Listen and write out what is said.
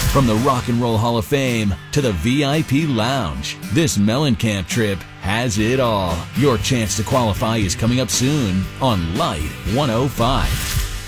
From the Rock and Roll Hall of Fame to the VIP Lounge, this Mellencamp trip has it all. Your chance to qualify is coming up soon on Light 105.